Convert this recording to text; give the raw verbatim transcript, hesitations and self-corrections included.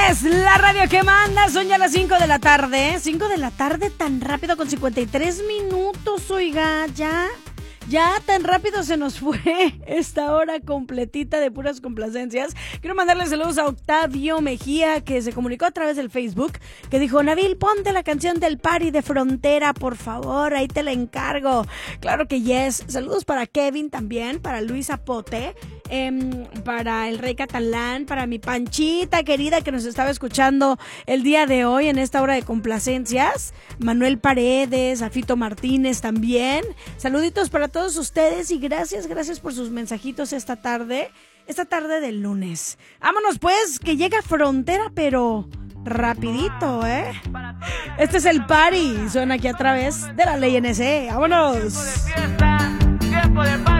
es la radio que manda. Son ya las cinco de la tarde. cinco de la tarde, tan rápido, con cincuenta y tres minutos, oiga, ya. Ya tan rápido se nos fue esta hora completita de puras complacencias. Quiero mandarle saludos a Octavio Mejía, que se comunicó a través del Facebook, que dijo: Nabil, ponte la canción del Party de Frontera, por favor, ahí te la encargo. Claro que yes. Saludos para Kevin también, para Luis Zapote, eh, para el Rey Catalán, para mi Panchita querida que nos estaba escuchando el día de hoy en esta hora de complacencias, Manuel Paredes, a Fito Martínez también. Saluditos para todos ustedes y gracias, gracias por sus mensajitos esta tarde, esta tarde del lunes. Vámonos pues, que llega Frontera, pero rapidito, ¿eh? Este es el Party, suena aquí a través de la Ley N C. ¡Vámonos! Tiempo de fiesta, tiempo de party.